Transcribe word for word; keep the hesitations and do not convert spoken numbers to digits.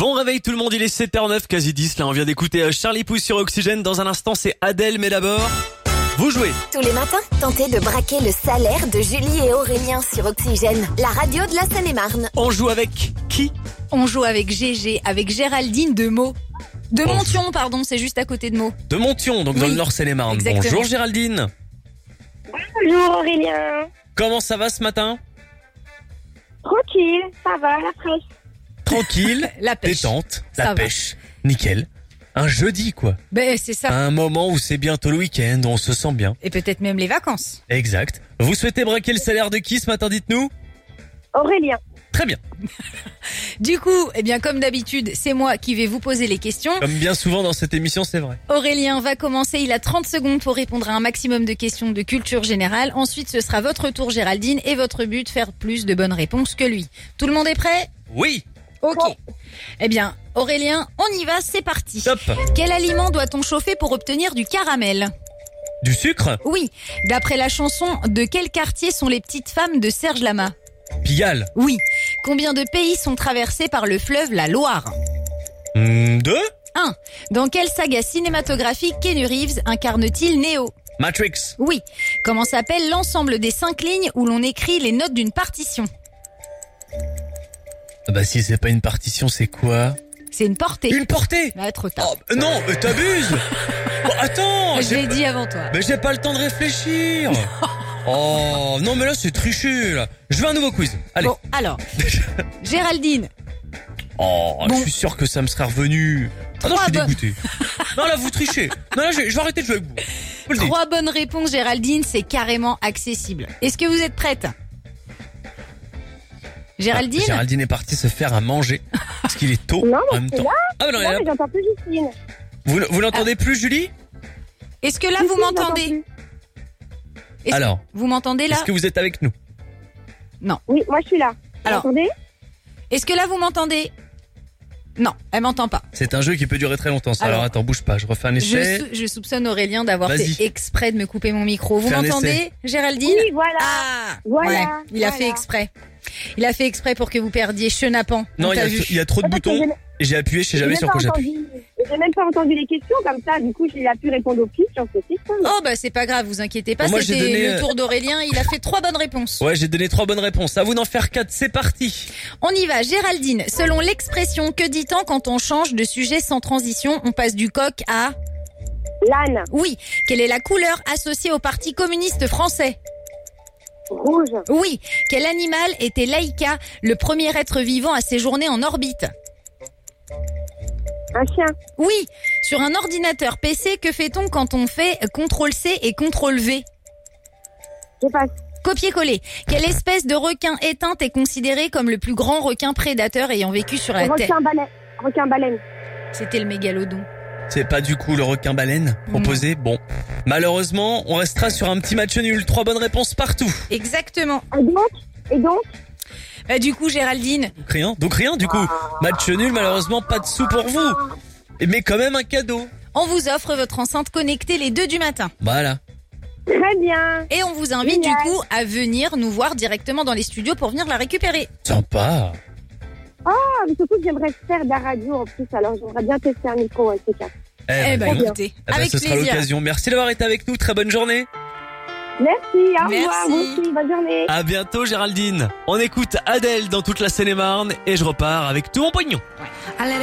Bon réveil tout le monde, il est sept heures neuf, quasi dix. Là, on vient d'écouter Charlie Puth sur Oxygène. Dans un instant, c'est Adèle, mais d'abord, vous jouez. Tous les matins, tentez de braquer le salaire de Julie et Aurélien sur Oxygène, la radio de la Seine-et-Marne. On joue avec qui? On joue avec G G, avec Géraldine de Meaux. De Bonjour. Montion, pardon, c'est juste à côté de Meaux. De Montion, donc dans Oui, le Nord Seine-et-Marne. exactement. Bonjour Géraldine. Bonjour Aurélien. Comment ça va ce matin? Tranquille, ça va, la fraîche. Tranquille, La pêche. détente, Ça la va. pêche, nickel. Un jeudi quoi. Ben, c'est ça. Un moment où c'est bientôt le week-end, où on se sent bien. Et peut-être même les vacances. Exact. Vous souhaitez braquer le salaire de qui ce matin, dites-nous? Aurélien. Très bien. Du coup, eh bien, comme d'habitude, c'est moi qui vais vous poser les questions. Comme bien souvent dans cette émission, c'est vrai. Aurélien va commencer, il a trente secondes pour répondre à un maximum de questions de culture générale. Ensuite, ce sera votre tour Géraldine et votre but, faire plus de bonnes réponses que lui. Tout le monde est prêt? Oui. Ok. Eh bien, Aurélien, on y va, c'est parti. Top. Quel aliment doit-on chauffer pour obtenir du caramel? Du sucre? Oui. D'après la chanson, de quel quartier sont les petites femmes de Serge Lama? Pigalle. Oui. Combien de pays sont traversés par le fleuve la Loire? Hmm, deux? un. Dans quelle saga cinématographique Keanu Reeves incarne-t-il Neo? Matrix. Oui. Comment s'appelle l'ensemble des cinq lignes où l'on écrit les notes d'une partition? Ah bah si c'est pas une partition, c'est quoi? C'est une portée. Une portée. Ah, trop tard. Oh, non, mais t'abuses. Oh, attends. Je j'ai l'ai pas- dit avant toi. Mais j'ai pas le temps de réfléchir. Oh, non mais là c'est triché là. Je veux un nouveau quiz. Allez. Bon, alors, Géraldine, Oh, Bon. je suis sûr que ça me serait revenu. Ah non, je Trois suis bonnes- dégoûté. Non là vous trichez. Non là je, je vais arrêter de jouer avec vous. Je vous le dis. trois bonnes réponses, Géraldine, c'est carrément accessible. Est-ce que vous êtes prête? Géraldine? Ah, Géraldine est partie se faire à manger parce qu'il est tôt Non, en mais même c'est temps. là. Ah bah non, elle est Non, là. mais j'entends plus Justine. Vous, vous l'entendez plus Julie? Est-ce que là, Si, vous si, j'entends m'entendez? plus. Est-ce- Alors, Vous m'entendez là? est-ce que vous êtes avec nous? Oui, moi je suis là. Vous Alors, m'entendez? Est-ce que là, vous m'entendez? Non, elle m'entend pas. C'est un jeu qui peut durer très longtemps. Ça. Alors, Alors, attends, bouge pas, je refais un Je, essai. sou- je soupçonne Aurélien d'avoir Vas-y. fait exprès de me couper mon micro. Vous Fais un m'entendez, essai. Géraldine? Oui, voilà. Ah, Voilà, ouais, il a voilà. fait exprès. Il a fait exprès pour que vous perdiez chenapan. Non, On il y, t'a a, vu. il y a trop de Ouais, parce que boutons j'ai- et j'ai appuyé, je sais J'ai jamais même sur pas quoi j'appuie. entendu. J'ai même pas entendu les questions comme ça. Du coup, j'ai pu répondre aux questions. C'est ça. Oh bah c'est pas grave, vous inquiétez pas, Bon, moi, j'ai c'était donné, le euh, tour d'Aurélien, il a fait trois bonnes réponses. Ouais, j'ai donné trois bonnes réponses. À vous d'en faire quatre, c'est parti. On y va, Géraldine. Selon l'expression, que dit-on quand on change de sujet sans transition? On passe du coq à... L'âne. Oui. Quelle est la couleur associée au Parti communiste français? Rouge. Oui. Quel animal était Laïka, le premier être vivant à séjourner en orbite? Un chien. Oui. Sur un ordinateur P C, que fait-on quand on fait contrôle C et contrôle V? Je passe. Copier-coller. Quelle espèce de requin éteinte est considérée comme le plus grand requin prédateur ayant vécu sur la Terre? Requin baleine. Requin baleine. C'était le mégalodon. C'est pas du coup le requin baleine proposé. Bon, malheureusement, on restera sur un petit match nul. Trois bonnes réponses partout. Exactement. Et donc Et donc Bah, du coup, Géraldine, Donc rien, donc rien du coup. Match nul, malheureusement, pas de sous pour vous. Mais quand même un cadeau. on vous offre votre enceinte connectée les deux du matin. Voilà. Très bien. Et on vous invite Génial. du coup à venir nous voir directement dans les studios pour venir la récupérer. Sympa. Ah, mais surtout que j'aimerais faire de la radio en plus. Alors, j'aimerais bien tester un micro, ouais, c'est ça. Eh, Eh bah, ben dis donc. écoutez, Eh ben, avec ce sera plaisir. l'occasion. Merci d'avoir été avec nous. Très bonne journée. Merci, au revoir. Merci. Vous aussi, bonne journée. À bientôt, Géraldine. On écoute Adèle dans toute la Seine-et-Marne et je repars avec tout mon pognon. À la